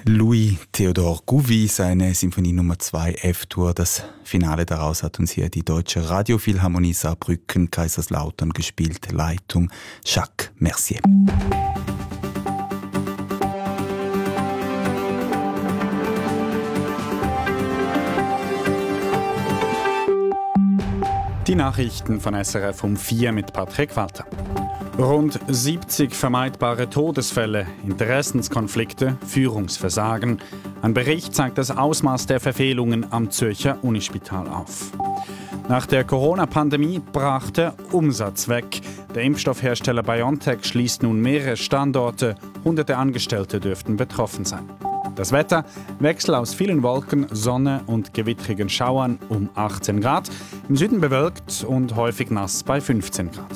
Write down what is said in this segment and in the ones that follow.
Louis Theodor Gouvi, seine Symphonie Nummer 2 F-Dur. Das Finale daraus hat uns hier die Deutsche Radiophilharmonie Saarbrücken, Kaiserslautern gespielt. Leitung Jacques Mercier. Die Nachrichten von SRF um 4 mit Patrick Walter. Rund 70 vermeidbare Todesfälle, Interessenskonflikte, Führungsversagen. Ein Bericht zeigt das Ausmaß der Verfehlungen am Zürcher Unispital auf. Nach der Corona-Pandemie brach der Umsatz weg. Der Impfstoffhersteller BioNTech schließt nun mehrere Standorte. Hunderte Angestellte dürften betroffen sein. Das Wetter: Wechsel aus vielen Wolken, Sonne und gewittrigen Schauern um 18 Grad. Im Süden bewölkt und häufig nass bei 15 Grad.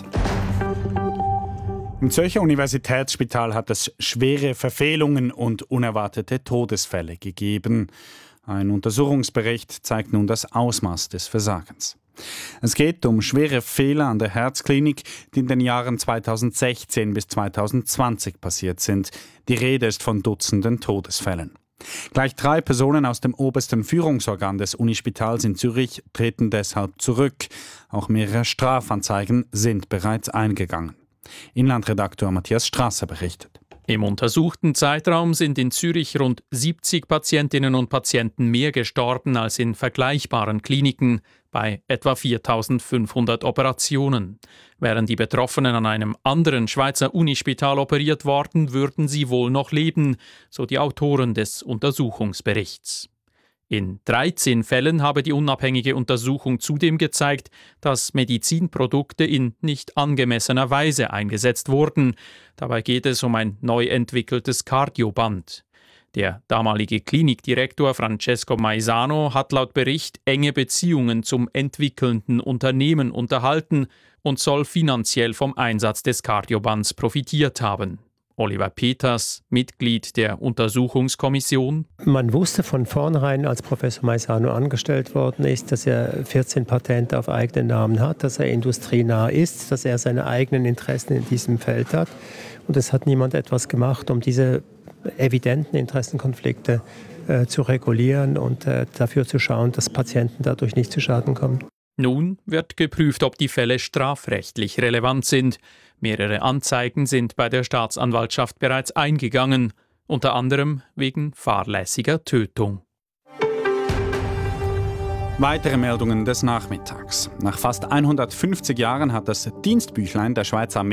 Im Zürcher Universitätsspital hat es schwere Verfehlungen und unerwartete Todesfälle gegeben. Ein Untersuchungsbericht zeigt nun das Ausmaß des Versagens. Es geht um schwere Fehler an der Herzklinik, die in den Jahren 2016 bis 2020 passiert sind. Die Rede ist von Dutzenden Todesfällen. Gleich 3 Personen aus dem obersten Führungsorgan des Unispitals in Zürich treten deshalb zurück. Auch mehrere Strafanzeigen sind bereits eingegangen. Inlandredakteur Matthias Strasser berichtet. Im untersuchten Zeitraum sind in Zürich rund 70 Patientinnen und Patienten mehr gestorben als in vergleichbaren Kliniken, bei etwa 4.500 Operationen. Wären die Betroffenen an einem anderen Schweizer Unispital operiert worden, würden sie wohl noch leben, so die Autoren des Untersuchungsberichts. In 13 Fällen habe die unabhängige Untersuchung zudem gezeigt, dass Medizinprodukte in nicht angemessener Weise eingesetzt wurden. Dabei geht es um ein neu entwickeltes Kardioband. Der damalige Klinikdirektor Francesco Maisano hat laut Bericht enge Beziehungen zum entwickelnden Unternehmen unterhalten und soll finanziell vom Einsatz des Kardiobands profitiert haben. Oliver Peters, Mitglied der Untersuchungskommission. Man wusste von vornherein, als Professor Maisano angestellt worden ist, dass er 14 Patente auf eigenen Namen hat, dass er industrienah ist, dass er seine eigenen Interessen in diesem Feld hat. Und es hat niemand etwas gemacht, um diese evidenten Interessenkonflikte zu regulieren und dafür zu schauen, dass Patienten dadurch nicht zu Schaden kommen. Nun wird geprüft, ob die Fälle strafrechtlich relevant sind. Mehrere Anzeigen sind bei der Staatsanwaltschaft bereits eingegangen, unter anderem wegen fahrlässiger Tötung. Weitere Meldungen des Nachmittags. Nach fast 150 Jahren hat das Dienstbüchlein der Schweizer